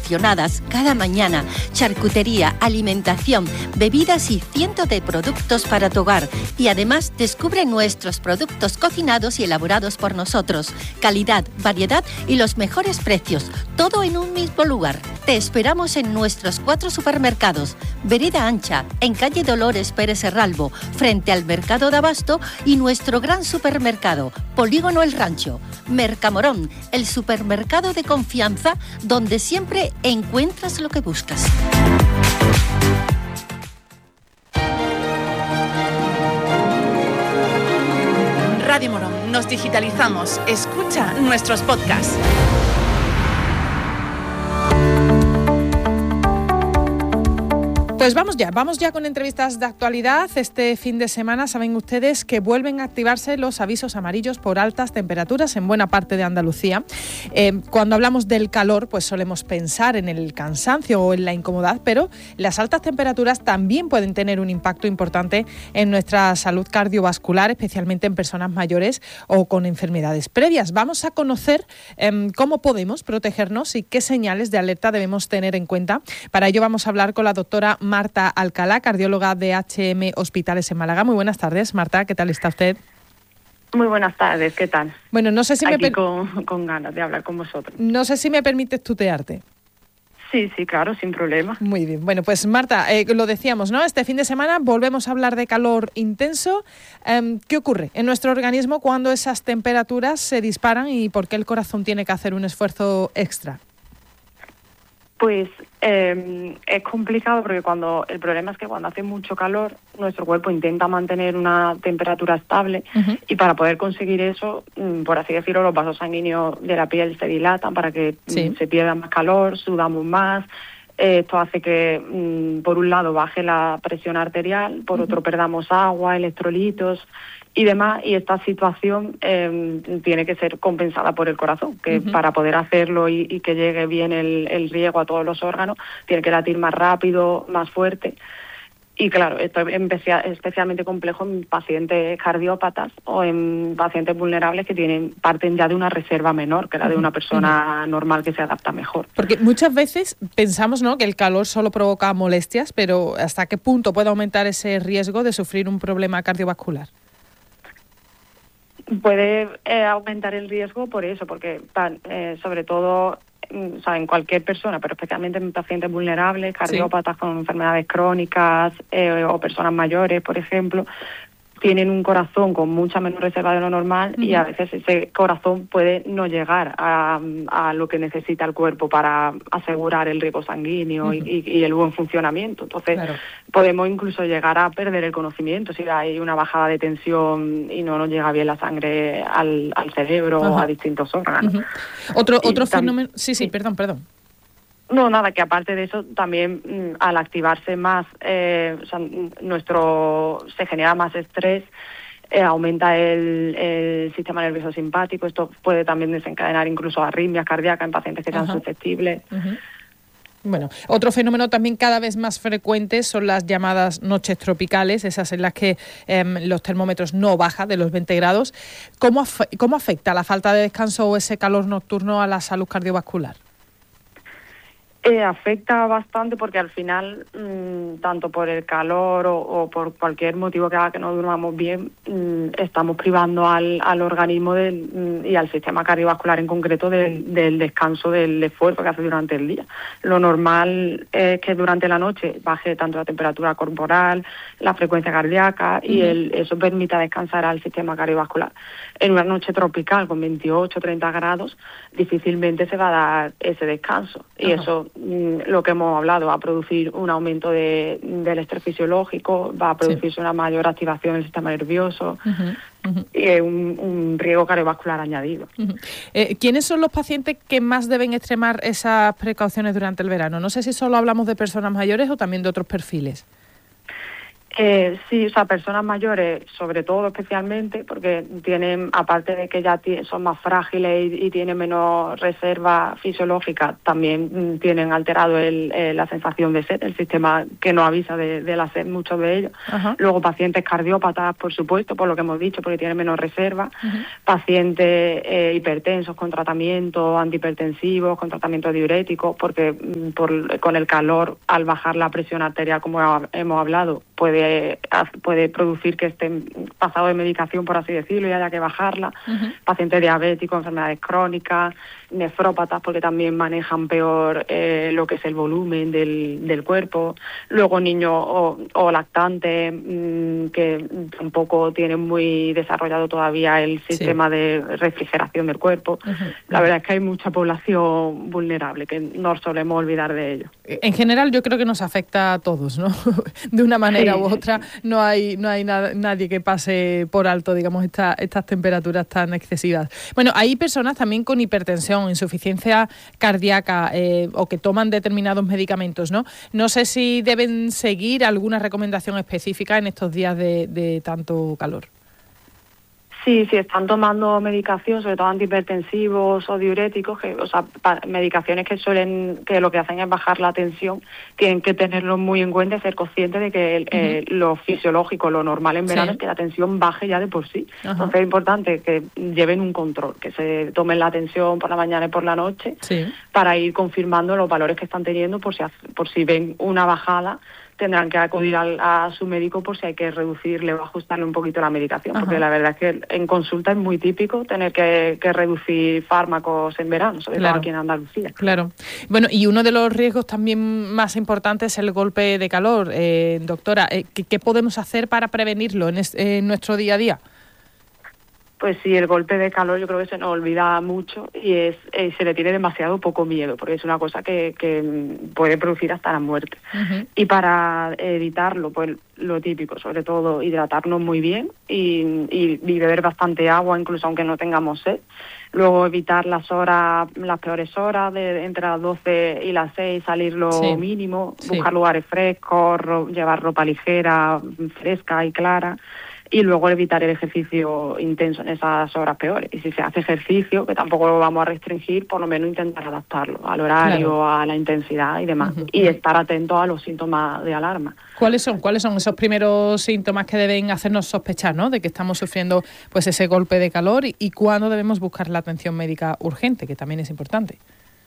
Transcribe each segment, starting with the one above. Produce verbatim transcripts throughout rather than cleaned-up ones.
seleccionadas cada mañana, charcutería, alimentación, bebidas y cientos de productos para tu hogar. Y además descubre nuestros productos cocinados y elaborados por nosotros. Calidad, variedad y los mejores precios. Todo en un mismo lugar. Te esperamos en nuestros cuatro supermercados. Vereda Ancha, en calle Dolores Pérez Herralbo, frente al Mercado de Abasto, y nuestro gran supermercado, Polígono El Rancho. Mercamorón, el supermercado de confianza donde siempre encuentras lo que buscas. Radio Morón, nos digitalizamos. Escucha nuestros podcasts. Pues vamos ya, vamos ya con entrevistas de actualidad. Este fin de semana saben ustedes que vuelven a activarse los avisos amarillos por altas temperaturas en buena parte de Andalucía. Eh, cuando hablamos del calor, pues solemos pensar en el cansancio o en la incomodidad, pero las altas temperaturas también pueden tener un impacto importante en nuestra salud cardiovascular, especialmente en personas mayores o con enfermedades previas. Vamos a conocer eh, cómo podemos protegernos y qué señales de alerta debemos tener en cuenta. Para ello vamos a hablar con la doctora Marta Alcalá, cardióloga de H M Hospitales en Málaga. Muy buenas tardes, Marta, ¿qué tal está usted? Muy buenas tardes, ¿qué tal? Bueno, no sé si Aquí me per... con, con ganas de hablar con vosotros. No sé si me permites tutearte. Sí, sí, claro, sin problema. Muy bien. Bueno, pues Marta, eh, lo decíamos, ¿no? Este fin de semana volvemos a hablar de calor intenso. Eh, ¿Qué ocurre en nuestro organismo cuando esas temperaturas se disparan y por qué el corazón tiene que hacer un esfuerzo extra? Pues eh, es complicado porque cuando el problema es que cuando hace mucho calor nuestro cuerpo intenta mantener una temperatura estable uh-huh. y para poder conseguir eso, por así decirlo, los vasos sanguíneos de la piel se dilatan para que sí. se pierda más calor, sudamos más. Esto hace que, por un lado, baje la presión arterial, por uh-huh. otro, perdamos agua, electrolitos y demás, y esta situación eh, tiene que ser compensada por el corazón, que uh-huh. para poder hacerlo y, y que llegue bien el, el riego a todos los órganos, tiene que latir más rápido, más fuerte. Y claro, esto es especialmente complejo en pacientes cardiópatas o en pacientes vulnerables que tienen parten ya de una reserva menor que la de una persona uh-huh. normal que se adapta mejor. Porque muchas veces pensamos, ¿no?, que el calor solo provoca molestias, pero ¿hasta qué punto puede aumentar ese riesgo de sufrir un problema cardiovascular? Puede eh, aumentar el riesgo por eso, porque eh, sobre todo, o sea, en cualquier persona, pero especialmente en pacientes vulnerables, cardiópatas sí. con enfermedades crónicas eh, o personas mayores, por ejemplo, tienen un corazón con mucha menos reserva de lo normal uh-huh. y a veces ese corazón puede no llegar a, a lo que necesita el cuerpo para asegurar el riego sanguíneo uh-huh. y, y el buen funcionamiento. Entonces claro. podemos incluso llegar a perder el conocimiento si hay una bajada de tensión y no nos llega bien la sangre al, al cerebro uh-huh. o a distintos órganos. Uh-huh. Otro, otro fenómeno... Sí, sí, sí, perdón, perdón. No, nada, que aparte de eso, también mmm, al activarse más, eh, o sea, nuestro se genera más estrés, eh, aumenta el, el sistema nervioso simpático. Esto puede también desencadenar incluso arritmias cardíacas en pacientes que sean susceptibles. Uh-huh. Bueno, otro fenómeno también cada vez más frecuente son las llamadas noches tropicales, esas en las que eh, los termómetros no bajan de los veinte grados. ¿Cómo, af- ¿Cómo afecta la falta de descanso o ese calor nocturno a la salud cardiovascular? Eh, afecta bastante porque al final, mmm, tanto por el calor o, o por cualquier motivo que haga que no durmamos bien, mmm, estamos privando al, al organismo del, mmm, y al sistema cardiovascular en concreto del, del descanso, del esfuerzo que hace durante el día. Lo normal es que durante la noche baje tanto la temperatura corporal, la frecuencia cardíaca y uh-huh. el, eso permita descansar al sistema cardiovascular. En una noche tropical con veintiocho, treinta grados, difícilmente se va a dar ese descanso y uh-huh. eso lo que hemos hablado, va a producir un aumento de, del estrés fisiológico, va a producirse sí. una mayor activación del sistema nervioso uh-huh, uh-huh. y un, un riesgo cardiovascular añadido. Uh-huh. Eh, ¿Quiénes son los pacientes que más deben extremar esas precauciones durante el verano? No sé si solo hablamos de personas mayores o también de otros perfiles. Eh, sí, o sea, personas mayores, sobre todo especialmente, porque tienen, aparte de que ya t- son más frágiles y, y tienen menos reserva fisiológica, también mm, tienen alterado el, eh, la sensación de sed, el sistema que nos avisa de, de la sed, muchos de ellos. Ajá. Luego pacientes cardiópatas, por supuesto, por lo que hemos dicho, porque tienen menos reserva. Uh-huh. Pacientes eh, hipertensos con tratamiento antihipertensivos, con tratamiento diurético, porque mm, por, con el calor, al bajar la presión arterial, como ha, hemos hablado, puede puede producir que estén pasado de medicación, por así decirlo, y haya que bajarla. Uh-huh. Pacientes diabéticos, enfermedades crónicas, nefrópatas, porque también manejan peor eh, lo que es el volumen del, del cuerpo. Luego niños o, o lactantes mmm, que tampoco tienen muy desarrollado todavía el sistema sí. de refrigeración del cuerpo. Uh-huh. La verdad es que hay mucha población vulnerable, que no solemos olvidar de ello. En general yo creo que nos afecta a todos, ¿no? De una manera sí. u otra. No hay no hay na- nadie que pase por alto, digamos, esta, estas temperaturas tan excesivas. Bueno, hay personas también con hipertensión, insuficiencia cardíaca eh, o que toman determinados medicamentos, ¿no? No sé si deben seguir alguna recomendación específica en estos días de, de tanto calor. Sí, sí, están tomando medicación, sobre todo antihipertensivos o diuréticos, que, o sea, pa- medicaciones que suelen, que lo que hacen es bajar la tensión, tienen que tenerlo muy en cuenta y ser conscientes de que el, uh-huh. eh, lo fisiológico, lo normal en verano sí. es que la tensión baje ya de por sí. Uh-huh. Entonces es importante que lleven un control, que se tomen la tensión por la mañana y por la noche sí. para ir confirmando los valores que están teniendo por si, por si ven una bajada. Tendrán que acudir al, a su médico por si hay que reducirle o ajustarle un poquito la medicación, Ajá. porque la verdad es que en consulta es muy típico tener que, que reducir fármacos en verano, sobre claro. todo aquí en Andalucía. Claro. Bueno, y uno de los riesgos también más importantes es el golpe de calor. Eh, doctora, eh, ¿qué, ¿qué podemos hacer para prevenirlo en, es, en nuestro día a día? Pues sí, el golpe de calor yo creo que se nos olvida mucho y es eh, se le tiene demasiado poco miedo, porque es una cosa que, que puede producir hasta la muerte. Uh-huh. Y para evitarlo, pues lo típico, sobre todo hidratarnos muy bien y, y, y beber bastante agua, incluso aunque no tengamos sed. Luego evitar las horas, las peores horas, de entre las doce y las seis, salir lo sí. mínimo, sí. buscar lugares frescos, ro- llevar ropa ligera, fresca y clara. Y luego evitar el ejercicio intenso en esas horas peores. Y si se hace ejercicio, que tampoco lo vamos a restringir, por lo menos intentar adaptarlo al horario, claro. a la intensidad y demás. Uh-huh. Y estar atentos a los síntomas de alarma. ¿Cuáles son? ¿Cuáles son esos primeros síntomas que deben hacernos sospechar, ¿no?, de que estamos sufriendo pues ese golpe de calor y, y cuándo debemos buscar la atención médica urgente, que también es importante?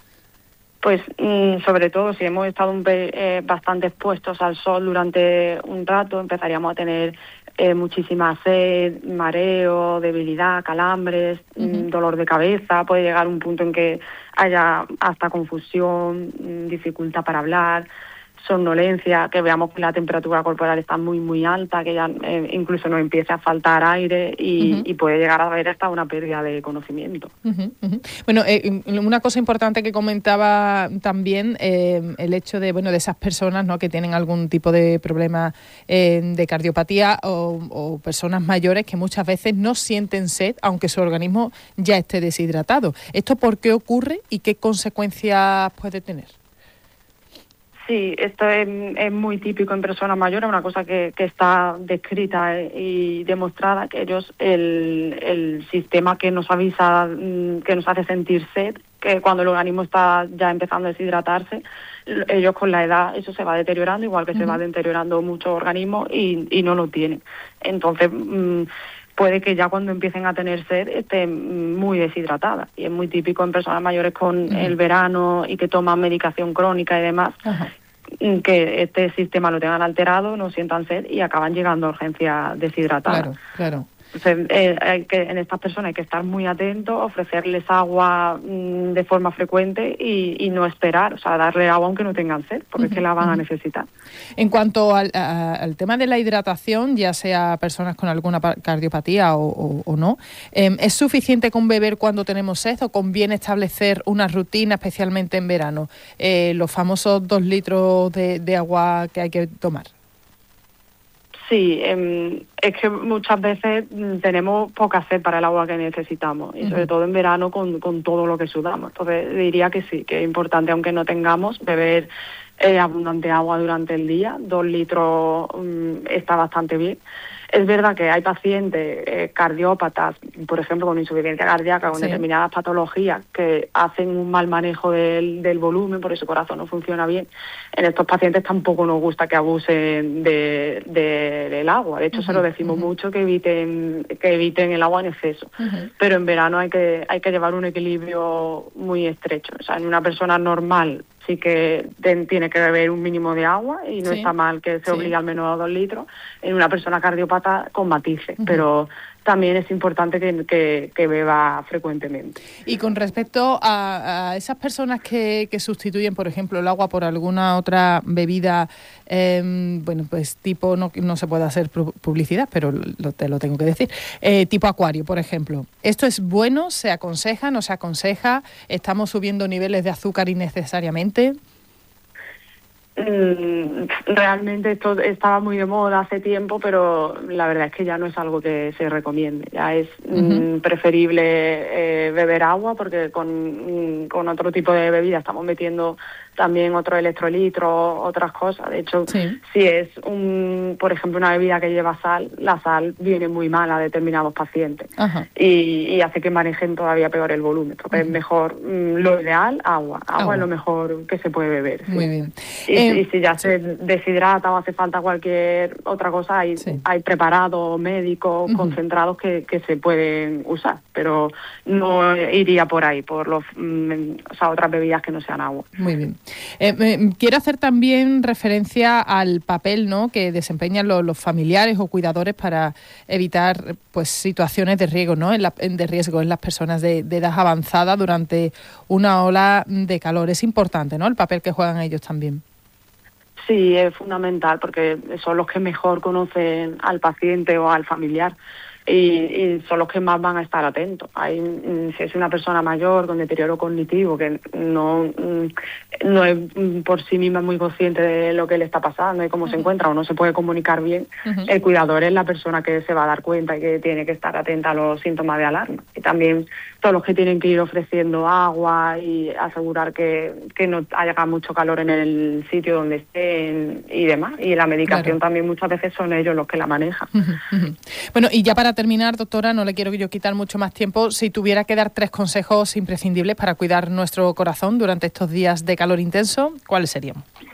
Pues mmm, sobre todo si hemos estado un pe- eh, bastante expuestos al sol durante un rato, empezaríamos a tener eh, muchísima sed, mareo, debilidad, calambres, uh-huh. mmm, dolor de cabeza. Puede llegar un punto en que haya hasta confusión, mmm, dificultad para hablar, somnolencia, que veamos que la temperatura corporal está muy muy alta, que ya eh, incluso nos empiece a faltar aire y, uh-huh. y puede llegar a haber hasta una pérdida de conocimiento. Uh-huh, uh-huh. Bueno, eh, una cosa importante que comentaba también, eh, el hecho de bueno de esas personas, ¿no?, que tienen algún tipo de problema eh, de cardiopatía o, o personas mayores que muchas veces no sienten sed, aunque su organismo ya esté deshidratado. ¿Esto por qué ocurre y qué consecuencias puede tener? Sí, esto es, es muy típico en personas mayores, una cosa que, que está descrita y demostrada, que ellos, el, el sistema que nos avisa, que nos hace sentir sed, que cuando el organismo está ya empezando a deshidratarse, ellos con la edad eso se va deteriorando, igual que uh-huh. se va deteriorando muchos organismos y, y no lo tienen. Entonces, mmm, puede que ya cuando empiecen a tener sed estén muy deshidratadas. Y es muy típico en personas mayores con uh-huh. el verano y que toman medicación crónica y demás, uh-huh. que este sistema lo tengan alterado, no sientan sed y acaban llegando a urgencias deshidratadas. Claro, claro. Entonces, eh, hay que, en estas personas hay que estar muy atentos, ofrecerles agua mmm, de forma frecuente y, y no esperar, o sea, darle agua aunque no tengan sed, porque uh-huh, es que la van uh-huh. a necesitar. En cuanto al, a, al tema de la hidratación, ya sea personas con alguna cardiopatía o, o, o no, eh, ¿es suficiente con beber cuando tenemos sed o conviene establecer una rutina, especialmente en verano? Eh, los famosos dos litros de, de agua que hay que tomar. Sí, eh, es que muchas veces tenemos poca sed para el agua que necesitamos y sobre uh-huh. todo en verano con, con todo lo que sudamos. Entonces diría que sí, que es importante, aunque no tengamos, beber eh, abundante agua durante el día, dos litros um, está bastante bien. Es verdad que hay pacientes eh, cardiópatas, por ejemplo, con insuficiencia cardíaca, con sí. determinadas patologías que hacen un mal manejo del, del volumen, por eso el corazón no funciona bien. En estos pacientes tampoco nos gusta que abusen de, de, del agua. De hecho, uh-huh, se lo decimos uh-huh. mucho que eviten que eviten el agua en exceso. Uh-huh. Pero en verano hay que hay que llevar un equilibrio muy estrecho. O sea, en una persona normal sí que ten, tiene que beber un mínimo de agua y no sí. está mal que se sí. obligue al menos a dos litros. En una persona cardiópata con matices, uh-huh. pero también es importante que, que, que beba frecuentemente. Y con respecto a, a esas personas que, que sustituyen, por ejemplo, el agua por alguna otra bebida, eh, bueno, pues tipo, no, no se puede hacer publicidad, pero lo, te lo tengo que decir, eh, tipo acuario, por ejemplo. ¿Esto es bueno? ¿Se aconseja? ¿No se aconseja? ¿Estamos subiendo niveles de azúcar innecesariamente? Realmente esto estaba muy de moda hace tiempo, pero la verdad es que ya no es algo que se recomiende. Ya es uh-huh. mm, preferible eh, beber agua, porque con, con otro tipo de bebida estamos metiendo también otros electrolitos, otras cosas. De hecho, sí. si es, un, por ejemplo, una bebida que lleva sal, la sal viene muy mal a determinados pacientes uh-huh. y, y hace que manejen todavía peor el volumen. Entonces, uh-huh. es mejor, mm, lo ideal, agua. Agua, agua es lo mejor que se puede beber. Muy sí. bien. Y, eh, y si ya sí. se deshidrata o hace falta cualquier otra cosa, hay, sí. hay preparados médicos uh-huh. concentrados que, que se pueden usar, pero no iría por ahí, por los, mm, o sea, otras bebidas que no sean agua. Muy bien. Eh, eh, quiero hacer también referencia al papel, ¿no?, que desempeñan los, los familiares o cuidadores para evitar, pues, situaciones de riesgo, ¿no?, en, la, en de riesgo en las personas de, de edad avanzada durante una ola de calor. Es importante, ¿no?, el papel que juegan ellos también. Sí, es fundamental, porque son los que mejor conocen al paciente o al familiar. Y, y son los que más van a estar atentos. Hay, si es una persona mayor con deterioro cognitivo que no, no es por sí misma muy consciente de lo que le está pasando y cómo uh-huh. se encuentra o no se puede comunicar bien, uh-huh. el cuidador es la persona que se va a dar cuenta y que tiene que estar atenta a los síntomas de alarma. Y también todos los que tienen que ir ofreciendo agua y asegurar que, que no haya mucho calor en el sitio donde estén y demás. Y la medicación claro. también muchas veces son ellos los que la manejan. Uh-huh. Uh-huh. Bueno, y ya para terminar, doctora, no le quiero yo quitar mucho más tiempo. Si tuviera que dar tres consejos imprescindibles para cuidar nuestro corazón durante estos días de calor intenso, ¿cuáles serían?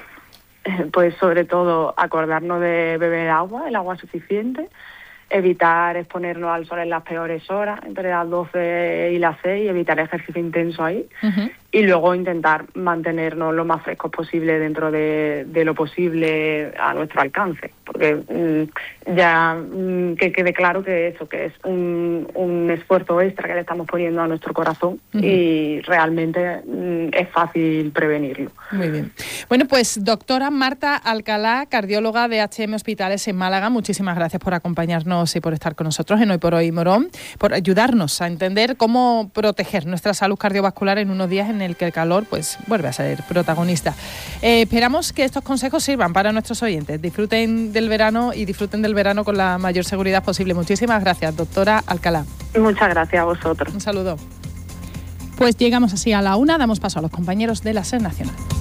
Pues sobre todo acordarnos de beber agua, el agua suficiente, evitar exponernos al sol en las peores horas, entre las doce y las seis, evitar ejercicio intenso ahí, uh-huh. y luego intentar mantenernos lo más frescos posible dentro de, de lo posible a nuestro alcance, porque mmm, ya mmm, que quede claro que eso, que es un, un esfuerzo extra que le estamos poniendo a nuestro corazón uh-huh. y realmente mmm, es fácil prevenirlo. Muy bien. Bueno, pues doctora Marta Alcalá, cardióloga de H M Hospitales en Málaga, muchísimas gracias por acompañarnos y por estar con nosotros en Hoy por Hoy Morón, por ayudarnos a entender cómo proteger nuestra salud cardiovascular en unos días en el que el calor pues vuelve a ser protagonista. Eh, esperamos que estos consejos sirvan para nuestros oyentes. Disfruten del verano y disfruten del verano con la mayor seguridad posible. Muchísimas gracias, doctora Alcalá. Muchas gracias a vosotros. Un saludo. Pues llegamos así a la una, damos paso a los compañeros de la SER Nacional.